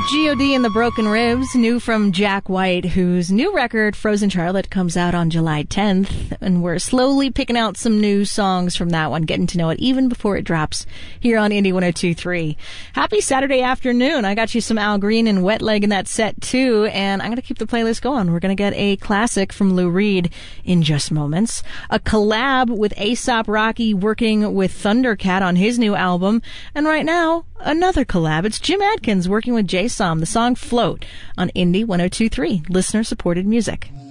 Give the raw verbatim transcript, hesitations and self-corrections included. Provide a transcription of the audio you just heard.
G O D and the Broken Ribs, new from Jack White, whose new record, Frozen Charlotte, comes out on July tenth. And we're slowly picking out some new songs from that one, getting to know it even before it drops here on Indie one oh two point three. Happy Saturday afternoon. I got you some Al Green and Wet Leg in that set, too. And I'm going to keep the playlist going. We're going to get a classic from Lou Reed in just moments. A collab with A$AP Rocky working with Thundercat on his new album. And right now, another collab. It's Jim Adkins working with Jay Som, the song Float on Indie one oh two point three, listener-supported music.